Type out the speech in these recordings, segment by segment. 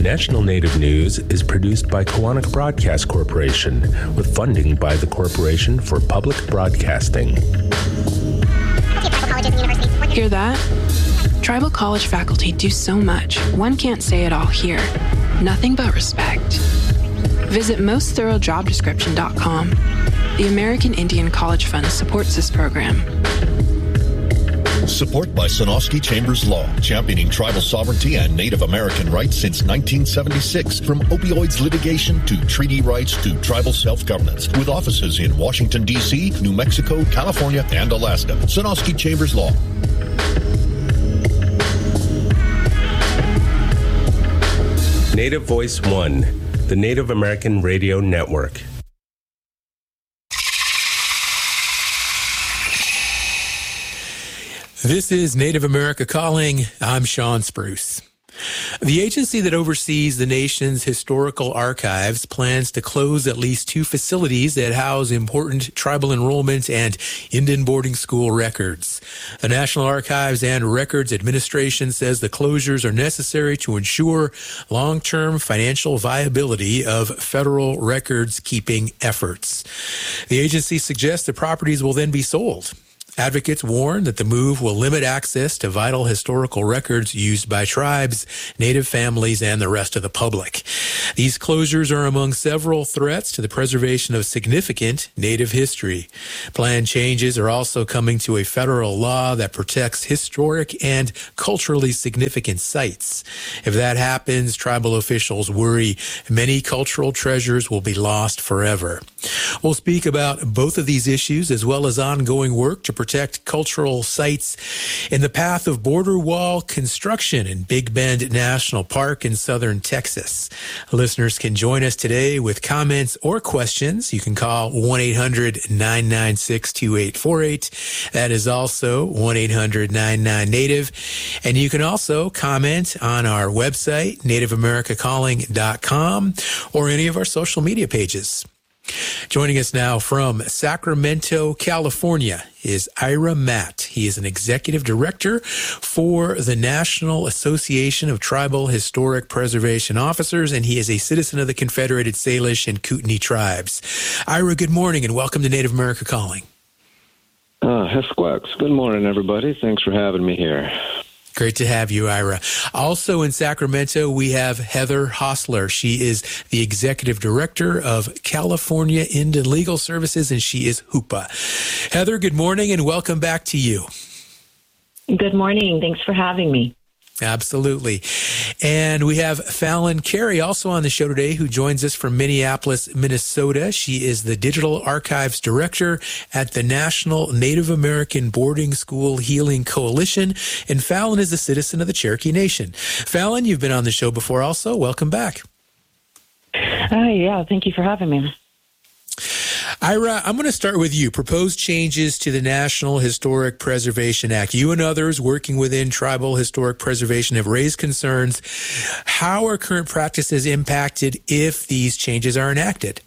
National Native News is produced by Koahnic Broadcast Corporation with funding by the Corporation for Public Broadcasting. Hear that? Tribal college faculty do so much, one can't say it all here. Nothing but respect. Visit mostthoroughdescription.com. The American Indian College Fund supports this program. Support by Sonosky Chambers Law, championing tribal sovereignty and Native American rights since 1976. From opioids litigation to treaty rights to tribal self-governance. With offices in Washington, D.C., New Mexico, California, and Alaska. Sonosky Chambers Law. Native Voice One, the Native American Radio Network. This is Native America Calling. I'm Sean Spruce. The agency that oversees the nation's historical archives plans to close at least 2 facilities that house important tribal enrollment and Indian boarding school records. The National Archives and Records Administration says the closures are necessary to ensure long-term financial viability of federal records-keeping efforts. The agency suggests the properties will then be sold. Advocates warn that the move will limit access to vital historical records used by tribes, Native families, and the rest of the public. These closures are among several threats to the preservation of significant Native history. Planned changes are also coming to a federal law that protects historic and culturally significant sites. If that happens, tribal officials worry many cultural treasures will be lost forever. We'll speak about both of these issues as well as ongoing work to protect cultural sites in the path of border wall construction in Big Bend National Park in southern Texas. Listeners can join us today with comments or questions. You can call 1-800-996-2848. That is also 1-800-99-NATIVE. And you can also comment on our website, nativeamericacalling.com, or any of our social media pages. Joining us now from Sacramento, California is Ira Matt. He is an executive director for the National Association of Tribal Historic Preservation Officers, and he is a citizen of the Confederated Salish and Kootenai tribes. Ira, good morning and welcome to Native America Calling. Hesquax. Good morning, everybody. Thanks for having me here. Great to have you, Ira. Also in Sacramento, we have Heather Hostler. She is the Executive Director of California Indian Legal Services, and she is HOOPA. Heather, good morning and welcome back to you. Good morning. Thanks for having me. Absolutely. And we have Fallon Carey also on the show today, who joins us from Minneapolis, Minnesota. She is the Digital Archives Director at the National Native American Boarding School Healing Coalition. And Fallon is a citizen of the Cherokee Nation. Fallon, you've been on the show before also. Welcome back. Yeah, thank you for having me. Ira, I'm going to start with you. Proposed changes to the National Historic Preservation Act. You and others working within tribal historic preservation have raised concerns. How are current practices impacted if these changes are enacted?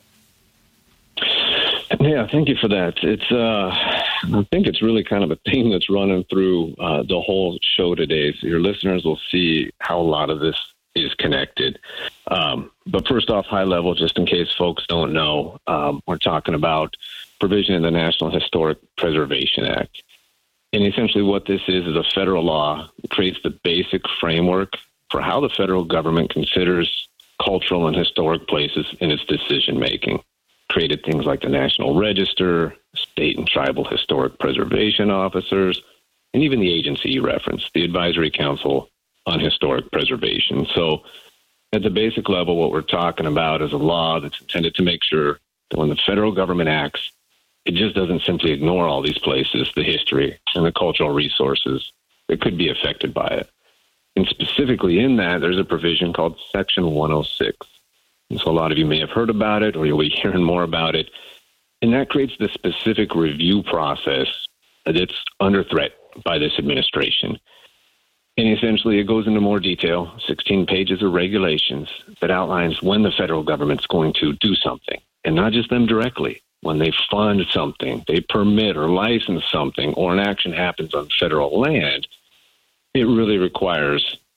Yeah, thank you for that. I think it's really kind of a theme that's running through the whole show today. So your listeners will see how a lot of this is connected. But first off, high level, just in case folks don't know, we're talking about provision in the National Historic Preservation Act. And essentially what this is a federal law that creates the basic framework for how the federal government considers cultural and historic places in its decision-making. Created things like the National Register, state and tribal historic preservation officers, and even the agency you referenced, the Advisory Council on Historic Preservation. So at the basic level, what we're talking about is a law that's intended to make sure that when the federal government acts, it just doesn't simply ignore all these places, the history and the cultural resources that could be affected by it. And specifically in that, there's a provision called Section 106. And so a lot of you may have heard about it, or you'll be hearing more about it. And that creates the specific review process that's under threat by this administration. And essentially, it goes into more detail, 16 pages of regulations that outlines when the federal government's going to do something, and not just them directly. When they fund something, they permit or license something, or an action happens on federal land, it really requires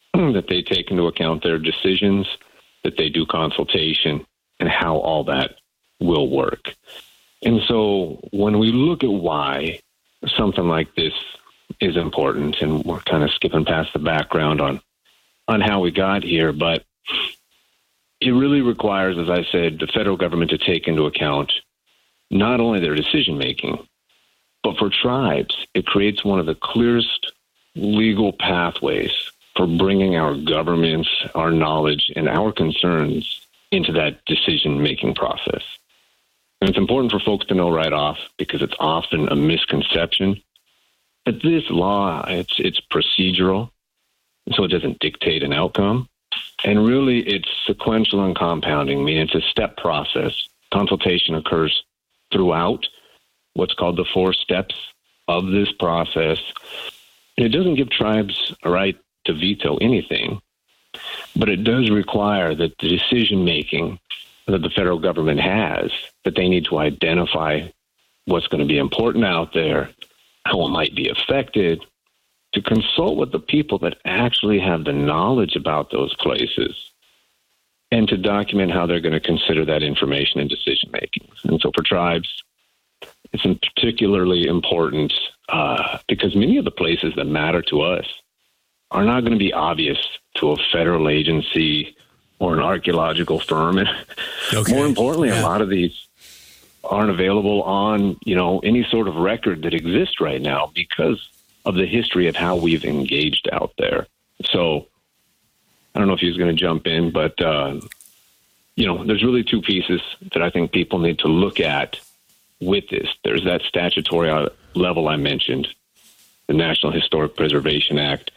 that they take into account their decisions, that they do consultation, and how all that will work. And so when we look at why something like this is important, and we're kind of skipping past the background on how we got here, but it really requires, as I said, the federal government to take into account not only their decision-making, but for tribes, it creates one of the clearest legal pathways for bringing our governments, our knowledge, and our concerns into that decision-making process. And it's important for folks to know right off, because it's often a misconception that this law, it's procedural, so it doesn't dictate an outcome. And really, it's sequential and compounding, meaning it's a step process. Consultation occurs throughout what's called the 4 steps of this process. And it doesn't give tribes a right to veto anything, but it does require that the decision-making that the federal government has, that they need to identify what's going to be important out there, how it might be affected, to consult with the people that actually have the knowledge about those places, and to document how they're going to consider that information in decision-making. And so for tribes, it's particularly important because many of the places that matter to us are not going to be obvious to a federal agency or an archaeological firm. And more importantly, a lot of these aren't available on, any sort of record that exists right now because of the history of how we've engaged out there. So I don't know if he was going to jump in, but, there's really 2 pieces that I think people need to look at with this. There's that statutory level I mentioned, the National Historic Preservation Act.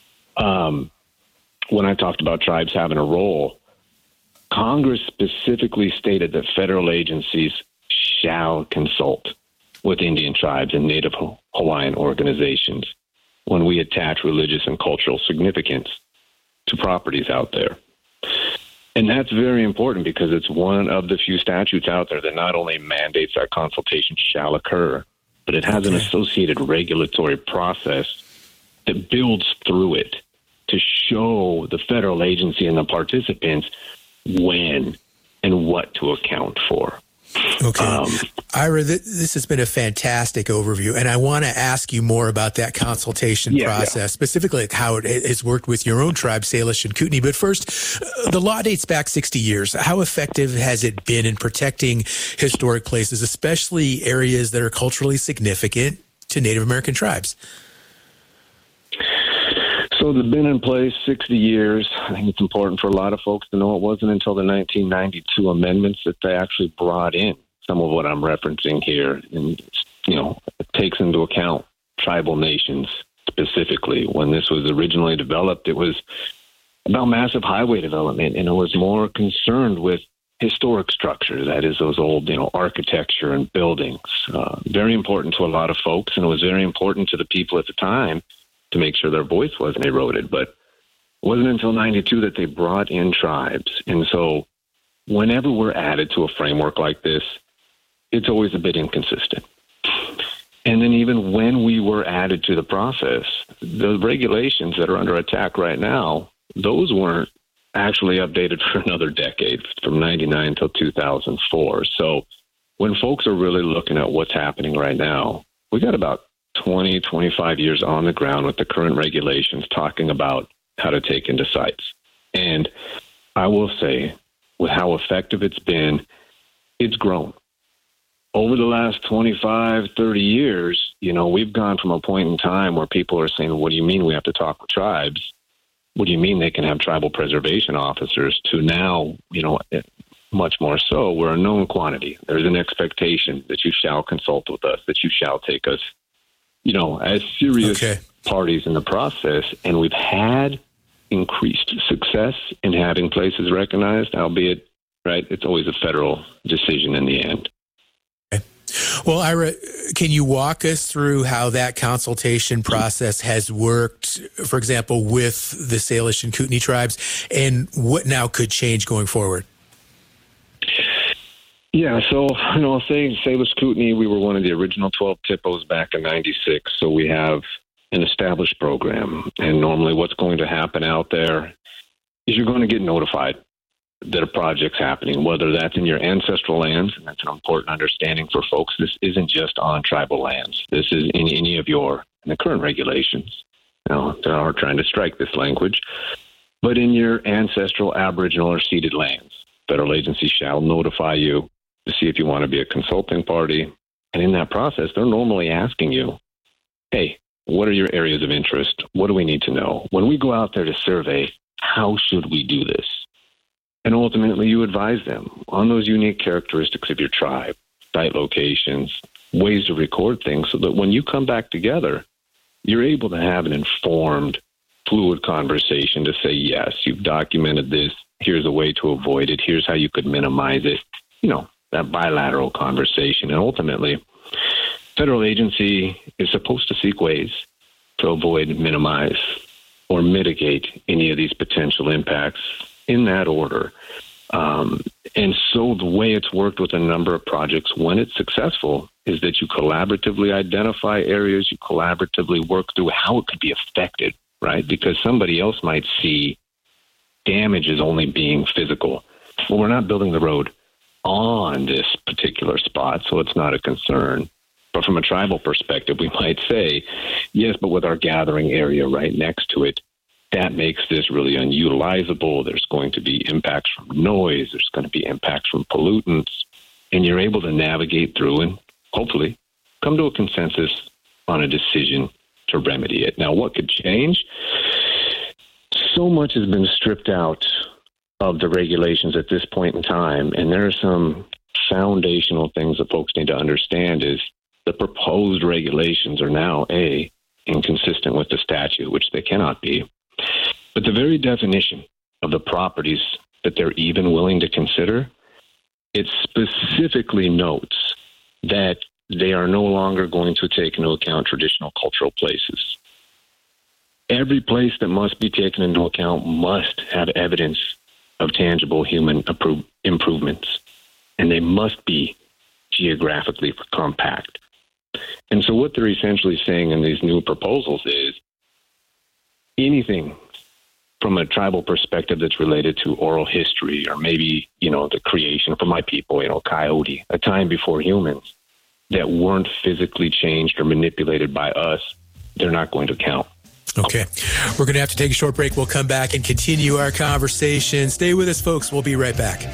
When I talked about tribes having a role, Congress specifically stated that federal agencies shall consult with Indian tribes and Native Hawaiian organizations when we attach religious and cultural significance to properties out there. And that's very important because it's one of the few statutes out there that not only mandates that consultation shall occur, but it has an associated regulatory process that builds through it to show the federal agency and the participants when and what to account for. Okay. Ira, this has been a fantastic overview, and I want to ask you more about that consultation process, specifically like how it has worked with your own tribe, Salish and Kootenai. But first, the law dates back 60 years. How effective has it been in protecting historic places, especially areas that are culturally significant to Native American tribes? So they've been in place 60 years. I think it's important for a lot of folks to know it wasn't until the 1992 amendments that they actually brought in some of what I'm referencing here. And, it takes into account tribal nations specifically. When this was originally developed, it was about massive highway development, and it was more concerned with historic structure, that is those old, architecture and buildings. Very important to a lot of folks, and it was very important to the people at the time to make sure their voice wasn't eroded. But it wasn't until 92 that they brought in tribes. And so whenever we're added to a framework like this, it's always a bit inconsistent. And then even when we were added to the process, the regulations that are under attack right now, those weren't actually updated for another decade, from 99 until 2004. So when folks are really looking at what's happening right now, we got about 20, 25 years on the ground with the current regulations talking about how to take into sites. And I will say, with how effective it's been, it's grown. Over the last 25, 30 years, we've gone from a point in time where people are saying, what do you mean we have to talk with tribes? What do you mean they can have tribal preservation officers? To now, much more so, we're a known quantity. There's an expectation that you shall consult with us, that you shall take us, as serious parties in the process. And we've had increased success in having places recognized, albeit, right, it's always a federal decision in the end. Well, Ira, can you walk us through how that consultation process has worked, for example, with the Salish and Kootenai tribes, and what now could change going forward? Yeah, so, I'll say Salish Kootenai, we were one of the original 12 TIPOs back in 96. So we have an established program. And normally what's going to happen out there is you're going to get notified that a project's happening, whether that's in your ancestral lands, and that's an important understanding for folks. This isn't just on tribal lands. This is in any of in the current regulations. Now, they are trying to strike this language, but in your ancestral, Aboriginal, or ceded lands, federal agencies shall notify you to see if you want to be a consulting party. And in that process, they're normally asking you, hey, what are your areas of interest? What do we need to know? When we go out there to survey, how should we do this? And ultimately, you advise them on those unique characteristics of your tribe, site locations, ways to record things, so that when you come back together, you're able to have an informed, fluid conversation to say, yes, you've documented this. Here's a way to avoid it. Here's how you could minimize it. That bilateral conversation. And ultimately, federal agency is supposed to seek ways to avoid, minimize, or mitigate any of these potential impacts in that order. And so the way it's worked with a number of projects when it's successful is that you collaboratively identify areas, you collaboratively work through how it could be affected, right? Because somebody else might see damage as only being physical. Well, we're not building the road on this particular spot, so it's not a concern. But from a tribal perspective, we might say, yes, but with our gathering area right next to it, that makes this really unutilizable. There's going to be impacts from noise. There's going to be impacts from pollutants. And you're able to navigate through and hopefully come to a consensus on a decision to remedy it. Now, what could change? So much has been stripped out of the regulations at this point in time. And there are some foundational things that folks need to understand is the proposed regulations are now, inconsistent with the statute, which they cannot be. But the very definition of the properties that they're even willing to consider, it specifically notes that they are no longer going to take into account traditional cultural places. Every place that must be taken into account must have evidence of tangible human improvements, and they must be geographically compact. And so what they're essentially saying in these new proposals is anything from a tribal perspective that's related to oral history or maybe, the creation for my people, Coyote, a time before humans that weren't physically changed or manipulated by us, they're not going to count. Okay. We're going to have to take a short break. We'll come back and continue our conversation. Stay with us, folks. We'll be right back.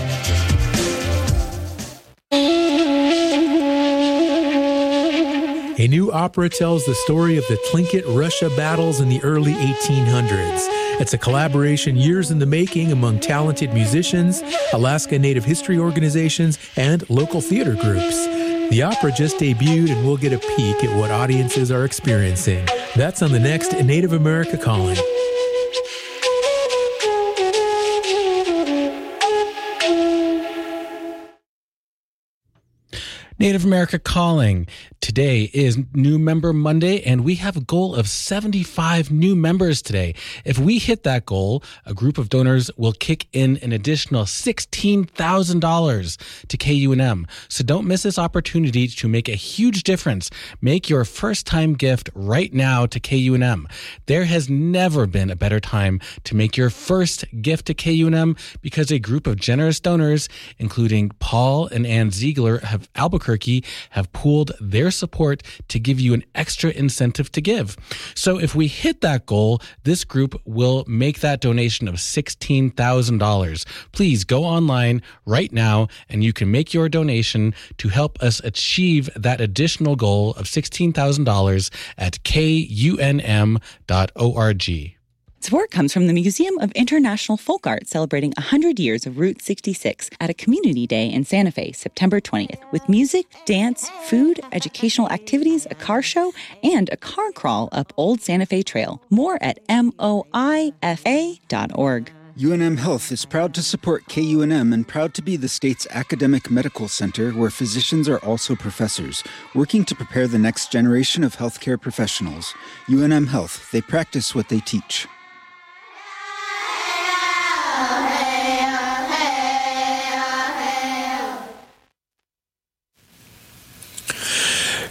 A new opera tells the story of the Tlingit-Russia battles in the early 1800s. It's a collaboration years in the making among talented musicians, Alaska Native history organizations, and local theater groups. The opera just debuted, and we'll get a peek at what audiences are experiencing. That's on the next Native America Calling. Native America Calling. Today is New Member Monday, and we have a goal of 75 new members today. If we hit that goal, a group of donors will kick in an additional $16,000 to KUNM. So don't miss this opportunity to make a huge difference. Make your first-time gift right now to KUNM. There has never been a better time to make your first gift to KUNM because a group of generous donors, including Paul and Ann Ziegler of Albuquerque, have pooled their support to give you an extra incentive to give. So if we hit that goal, this group will make that donation of $16,000. Please go online right now and you can make your donation to help us achieve that additional goal of $16,000 at KUNM.org. Support comes from the Museum of International Folk Art celebrating 100 years of Route 66 at a community day in Santa Fe, September 20th, with music, dance, food, educational activities, a car show, and a car crawl up Old Santa Fe Trail. More at moifa.org. UNM Health is proud to support KUNM and proud to be the state's academic medical center where physicians are also professors, working to prepare the next generation of healthcare professionals. UNM Health, they practice what they teach.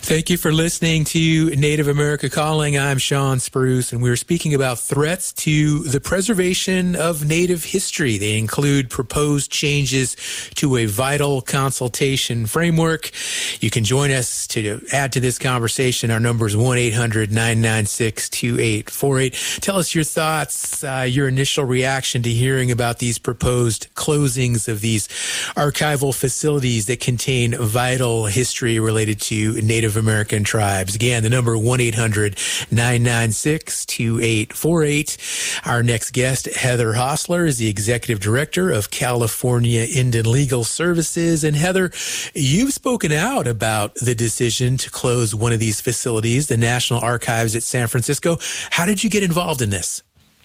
Thank you for listening to Native America Calling. I'm Sean Spruce, and we're speaking about threats to the preservation of Native history. They include proposed changes to a vital consultation framework. You can join us to add to this conversation. Our number is 1-800-996-2848. Tell us your thoughts, your initial reaction to hearing about these proposed closings of these archival facilities that contain vital history related to Native American tribes. Again, the number 1-800-996-2848. Our next guest, Heather Hostler, is the Executive Director of California Indian Legal Services. And Heather, you've spoken out about the decision to close one of these facilities, the National Archives at San Francisco. How did you get involved in this?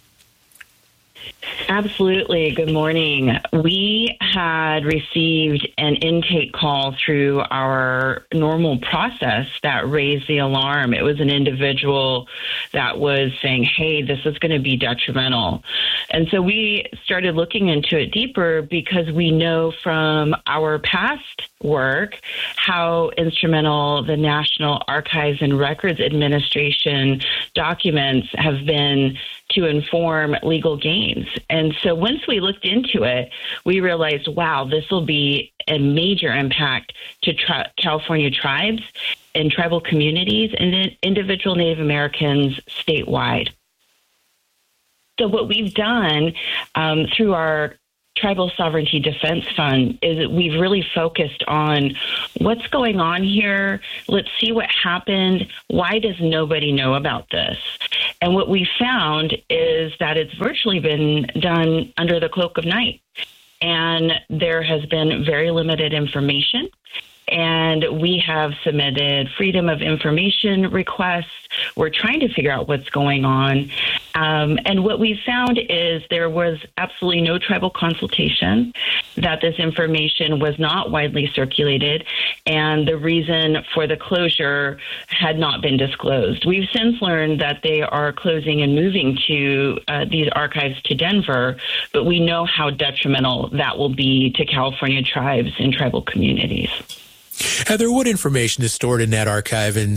Absolutely. Good morning. We had received an intake call through our normal process that raised the alarm. It was an individual that was saying, hey, this is going to be detrimental. And so we started looking into it deeper because we know from our past work how instrumental the National Archives and Records Administration documents have been to inform legal gains. And so once we looked into it, we realized, wow, this will be a major impact to California tribes and tribal communities and then individual Native Americans statewide. So what we've done through our Tribal Sovereignty Defense Fund is that we've really focused on what's going on here. Let's see what happened. Why does nobody know about this? And what we found is that it's virtually been done under the cloak of night. And there has been very limited information. And we have submitted freedom of information requests. We're trying to figure out what's going on. And what we found is there was absolutely no tribal consultation, that this information was not widely circulated, and the reason for the closure had not been disclosed. We've since learned that they are closing and moving to these archives to Denver, but we know how detrimental that will be to California tribes and tribal communities. Heather, what information is stored in that archive in